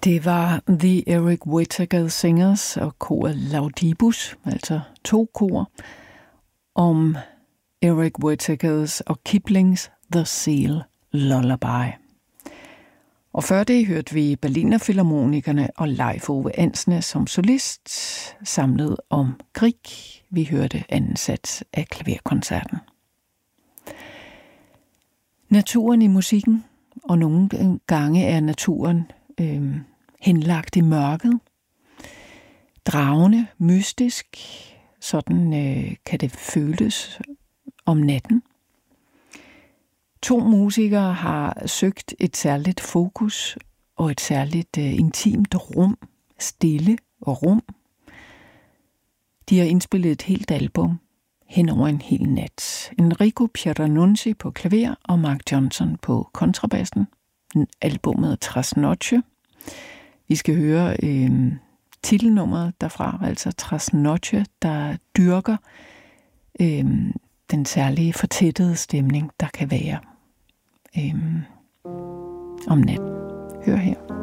Det var The Eric Whittaker Singers og koret Laudibus, altså 2 kor, om Eric Whittakers og Kiplings The Seal Lullaby. Og før det hørte vi Berliner Philharmonikerne og Leif Ove Ansnes som solist, samlet om Grieg. Vi hørte anden sats af klaverkoncerten. Naturen i musikken, og nogle gange er naturen henlagt i mørket. Dragende, mystisk, sådan kan det føles om natten. 2 musikere har søgt et særligt fokus og et særligt intimt rum, stille og rum. De har indspillet et helt album hen over en hel nat. Enrico Pieranunzi på klaver og Mark Johnson på kontrabassen. Albummet Trasnoche. Vi skal høre titelnummeret derfra, altså Trasnoche, der dyrker den særlige fortættede stemning, der kan være om natten. Hør her.